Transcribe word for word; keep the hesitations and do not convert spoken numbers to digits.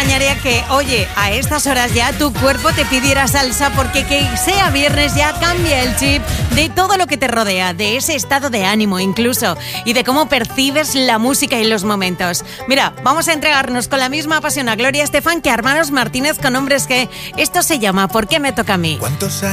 extrañaría que, oye, a estas horas ya tu cuerpo te pidiera salsa, porque que sea viernes ya cambia el chip de todo lo que te rodea, de ese estado de ánimo incluso, y de cómo percibes la música y los momentos. Mira, vamos a entregarnos con la misma pasión a Gloria Estefan que a Hermanos Martínez con Hombres G. Esto se llama ¿Por qué me toca a mí? ¿Cuántos